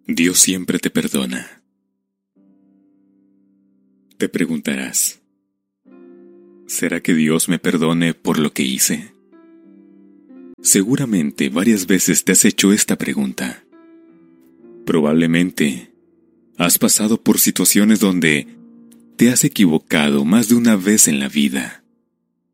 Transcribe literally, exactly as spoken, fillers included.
Dios siempre te perdona. Te preguntarás, ¿será que Dios me perdone por lo que hice? Seguramente varias veces te has hecho esta pregunta. Probablemente has pasado por situaciones donde te has equivocado más de una vez en la vida.